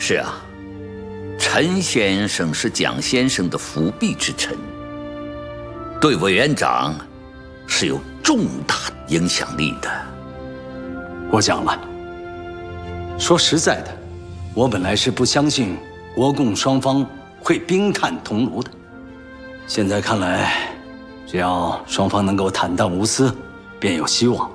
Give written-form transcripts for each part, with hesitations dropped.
是啊，陈先生是蒋先生的辅弼之臣，对委员长是有重大影响力的。 我讲了，说实在的，我本来是不相信国共双方会冰炭同炉的，现在看来，只要双方能够坦荡无私，便有希望。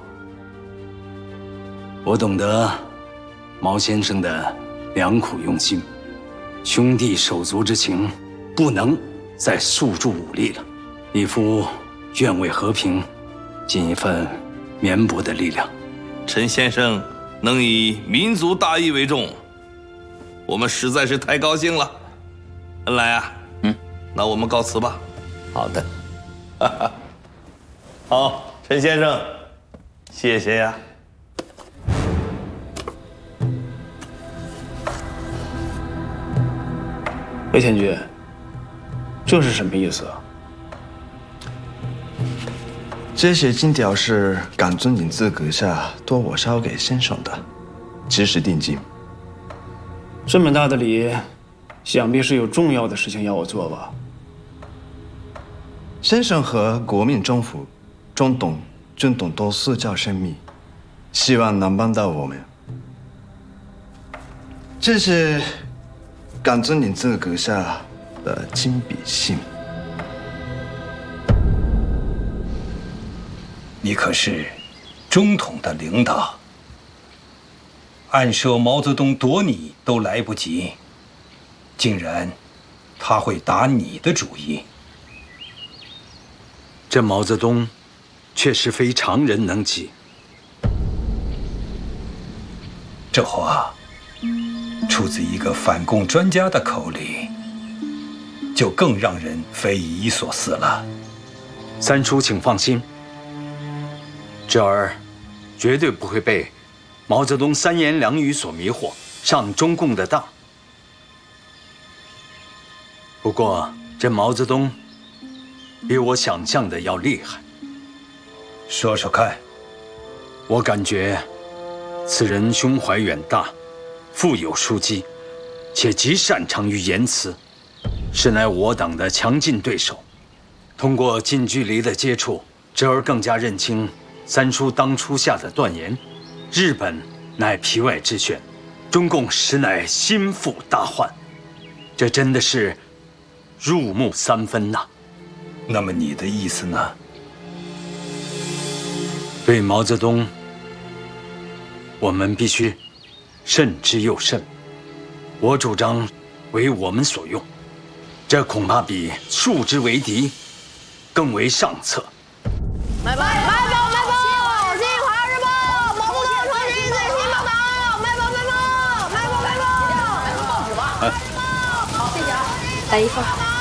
我懂得毛先生的良苦用心，兄弟手足之情，不能再诉诸武力了。一夫愿为和平尽一份绵薄的力量。 陈先生能以民族大义为重，我们实在是太高兴了。恩来啊，那我们告辞吧。 好的。 好，陈先生，谢谢呀。 魏天君，这是什么意思啊？ 这些金条是感尊领字阁下托我捎给先生的，即时定金。 这么大的礼，想必是有重要的事情要我做吧？ 先生和国民政府、中董、军董都私交深密，希望能帮到我们。这是感尊领字阁下的亲笔信。 你可是中统的领导，按说毛泽东躲你都来不及，竟然他会打你的主意。 这毛泽东确实非常人能及。 这话出自一个反共专家的口里，就更让人匪夷所思了。 三叔，请放心，侄儿绝对不会被毛泽东三言两语所迷惑，上中共的当。不过，这毛泽东比我想象的要厉害。 说说看。 我感觉此人胸怀远大，富有枢机，且极擅长于言辞，实乃我党的强劲对手。通过近距离的接触，侄儿更加认清三叔当初下的断言：日本乃皮外之选，中共实乃心腹大患。这真的是入木三分呐。 那么你的意思呢？ 对毛泽东，我们必须慎之又慎。我主张为我们所用，这恐怕比树之为敌更为上策。 买报！新华日报，毛泽东传奇最新报道！买报！买报纸吧。好，谢谢啊，来一份。